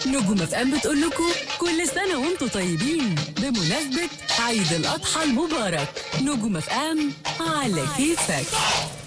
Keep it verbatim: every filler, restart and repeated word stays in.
نجوم اف ام بتقول لكم كل سنة وانتم طيبين بمناسبة عيد الأضحى المبارك. نجوم اف ام على كيفك.